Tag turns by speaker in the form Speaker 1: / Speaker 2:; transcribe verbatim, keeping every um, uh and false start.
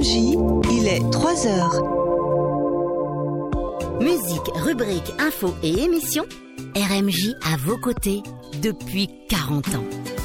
Speaker 1: M J, il est trois heures.
Speaker 2: Musique, rubrique, infos et émissions, R M J à vos côtés depuis quarante ans.